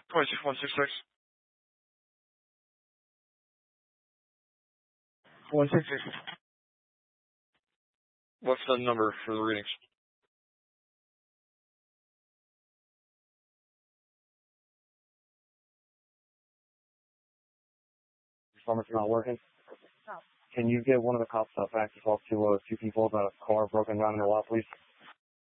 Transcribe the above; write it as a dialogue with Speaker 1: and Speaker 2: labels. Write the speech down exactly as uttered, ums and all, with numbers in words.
Speaker 1: twenty-six one six six.
Speaker 2: one six six.
Speaker 1: What's the number for the readings?
Speaker 2: Your phone is not working. Can you get one of the cops up back to talk to uh, two people about a car broken down in their lot, please?